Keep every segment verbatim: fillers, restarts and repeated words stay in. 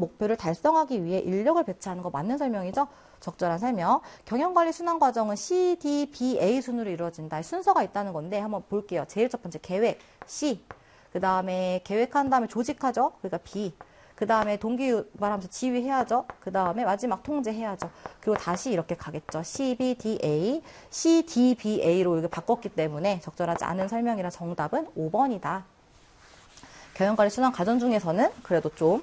목표를 달성하기 위해 인력을 배치하는 거 맞는 설명이죠? 적절한 설명. 경영관리 순환 과정은 C, D, B, A 순으로 이루어진다. 순서가 있다는 건데 한번 볼게요. 제일 첫 번째 계획 C. 그 다음에 계획한 다음에 조직하죠. 그러니까 B. 그 다음에 동기 유발하면서 지휘해야죠. 그 다음에 마지막 통제해야죠. 그리고 다시 이렇게 가겠죠. C, B, D, A. C, D, B, A로 이렇게 바꿨기 때문에 적절하지 않은 설명이라 정답은 오 번이다. 경영관리 순환 과정 중에서는 그래도 좀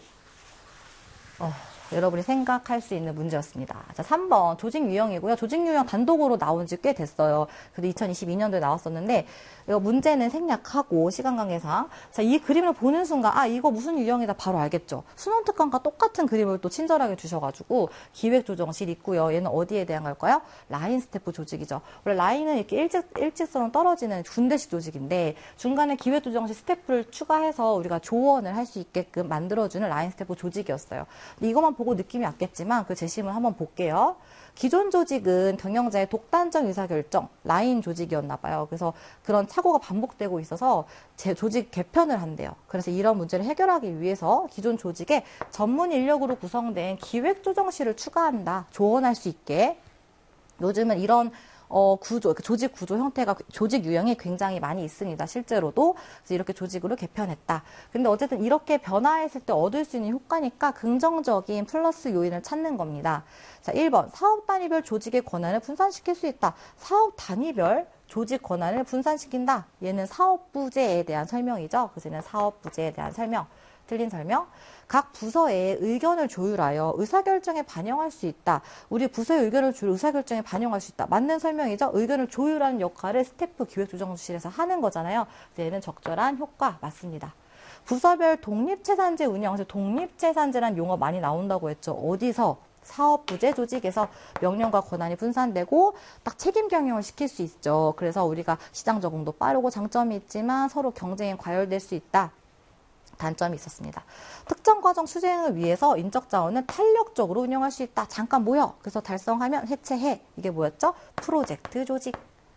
어, 여러분이 생각할 수 있는 문제였습니다. 자, 삼 번 조직 유형이고요. 조직 유형 단독으로 나온 지 꽤 됐어요. 그래도 이천이십이 년도에 나왔었는데 이거 문제는 생략하고 시간 관계상 자, 이 그림을 보는 순간 아 이거 무슨 유형이다 바로 알겠죠. 수능 특강과 똑같은 그림을 또 친절하게 주셔가지고 기획조정실 있고요. 얘는 어디에 대한 걸까요? 라인 스태프 조직이죠. 원래 라인은 이렇게 일직, 일직선으로 떨어지는 군대식 조직인데 중간에 기획조정실 스태프를 추가해서 우리가 조언을 할 수 있게끔 만들어주는 라인 스태프 조직이었어요. 근데 이것만 보고 느낌이 왔겠지만 그 제시문 한번 볼게요. 기존 조직은 경영자의 독단적 의사결정, 라인 조직이었나 봐요. 그래서 그런 착오가 반복되고 있어서 제 조직 개편을 한대요. 그래서 이런 문제를 해결하기 위해서 기존 조직에 전문 인력으로 구성된 기획조정실을 추가한다. 조언할 수 있게. 요즘은 이런 어, 구조, 조직 구조 형태가, 조직 유형이 굉장히 많이 있습니다. 실제로도. 그래서 이렇게 조직으로 개편했다. 근데 어쨌든 이렇게 변화했을 때 얻을 수 있는 효과니까 긍정적인 플러스 요인을 찾는 겁니다. 자, 일 번. 사업 단위별 조직의 권한을 분산시킬 수 있다. 사업 단위별 조직 권한을 분산시킨다. 얘는 사업 부제에 대한 설명이죠. 그래서 얘는 사업 부제에 대한 설명. 틀린 설명. 각 부서의 의견을 조율하여 의사결정에 반영할 수 있다. 우리 부서의 의견을 조율, 의사결정에 반영할 수 있다. 맞는 설명이죠. 의견을 조율하는 역할을 스태프 기획조정실에서 하는 거잖아요. 얘는 적절한 효과 맞습니다. 부서별 독립체산제 운영. 독립체산제란 용어 많이 나온다고 했죠. 어디서? 사업부제 조직에서 명령과 권한이 분산되고 딱 책임 경영을 시킬 수 있죠. 그래서 우리가 시장 적응도 빠르고 장점이 있지만 서로 경쟁에 과열될 수 있다. 단점이 있었습니다. 특정 과정 수행을 위해서 인적 자원을 탄력적으로 운영할 수 있다. 잠깐 모여. 그래서 달성하면 해체해. 이게 뭐였죠? 프로젝트 조직.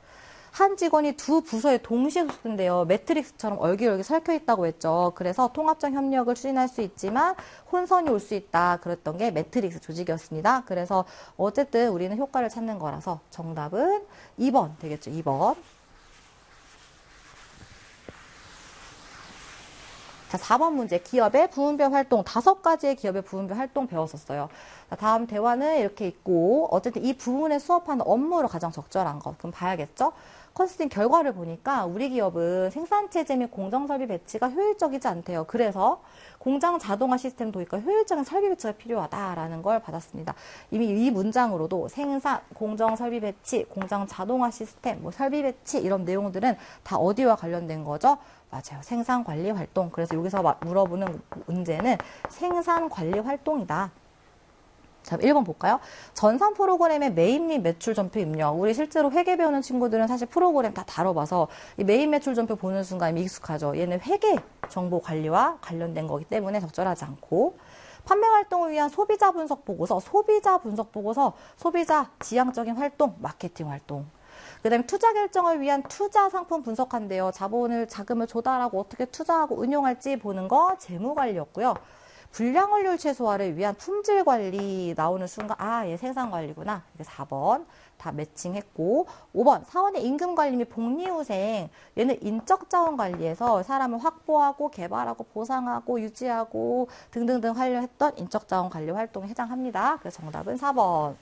한 직원이 두 부서에 동시에 소속된대요. 매트릭스처럼 얼기얼기 설켜 있다고 했죠. 그래서 통합적 협력을 추진할 수 있지만 혼선이 올 수 있다. 그랬던 게 매트릭스 조직이었습니다. 그래서 어쨌든 우리는 효과를 찾는 거라서 정답은 이 번 되겠죠. 이 번. 자, 사 번 문제. 기업의 부문별 활동. 다섯 가지의 기업의 부문별 활동 배웠었어요. 자, 다음 대화는 이렇게 있고, 어쨌든 이 부분에 수업하는 업무로 가장 적절한 것. 그럼 봐야겠죠? 컨설팅 결과를 보니까 우리 기업은 생산체제 및 공정설비 배치가 효율적이지 않대요. 그래서 공장 자동화 시스템 도입과 효율적인 설비 배치가 필요하다라는 걸 받았습니다. 이미 이 문장으로도 생산, 공정 설비 배치, 공장 자동화 시스템, 뭐 설비 배치 이런 내용들은 다 어디와 관련된 거죠? 맞아요. 생산관리 활동. 그래서 여기서 물어보는 문제는 생산관리 활동이다. 자, 일 번 볼까요? 전산 프로그램의 매입 및 매출 전표 입력. 우리 실제로 회계 배우는 친구들은 사실 프로그램 다 다뤄봐서 이 매입 매출 전표 보는 순간 익숙하죠. 얘는 회계 정보 관리와 관련된 거기 때문에 적절하지 않고. 판매 활동을 위한 소비자 분석 보고서, 소비자 분석 보고서, 소비자 지향적인 활동, 마케팅 활동. 그 다음에 투자 결정을 위한 투자 상품 분석한대요. 자본을, 자금을 조달하고 어떻게 투자하고 운용할지 보는 거 재무관리였고요. 불량원료 최소화를 위한 품질 관리 나오는 순간 아, 얘 생산 관리구나. 이게 사 번 다 매칭했고 오 번 사원의 임금 관리 및 복리후생. 얘는 인적 자원 관리에서 사람을 확보하고 개발하고 보상하고 유지하고 등등등 하려 했던 인적 자원 관리 활동에 해당합니다. 그래서 정답은 사 번.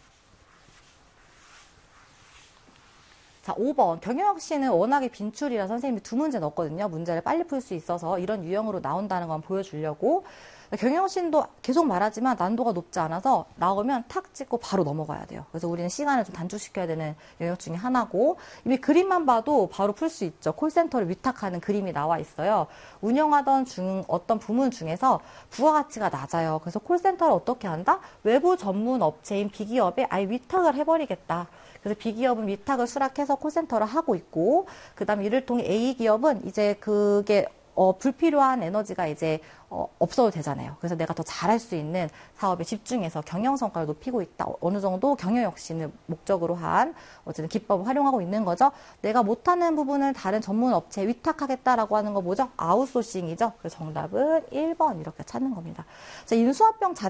자, 오 번. 경영혁신은 워낙에 빈출이라 선생님이 두 문제 넣었거든요. 문제를 빨리 풀 수 있어서 이런 유형으로 나온다는 건 보여주려고. 경영혁신도 계속 말하지만 난도가 높지 않아서 나오면 탁 찍고 바로 넘어가야 돼요. 그래서 우리는 시간을 좀 단축시켜야 되는 영역 중에 하나고 이미 그림만 봐도 바로 풀 수 있죠. 콜센터를 위탁하는 그림이 나와 있어요. 운영하던 중 어떤 부문 중에서 부가가치가 낮아요. 그래서 콜센터를 어떻게 한다? 외부 전문 업체인 B기업에 아예 위탁을 해버리겠다. 그래서 B기업은 위탁을 수락해서 콜센터를 하고 있고 그 다음에 이를 통해 A기업은 이제 그게 어, 불필요한 에너지가 이제 어, 없어도 되잖아요. 그래서 내가 더 잘할 수 있는 사업에 집중해서 경영 성과를 높이고 있다. 어느 정도 경영혁신을 목적으로 한 어쨌든 기법을 활용하고 있는 거죠. 내가 못하는 부분을 다른 전문 업체에 위탁하겠다라고 하는 거 뭐죠? 아웃소싱이죠. 그래서 정답은 일 번 이렇게 찾는 겁니다. 자, 인수합병 자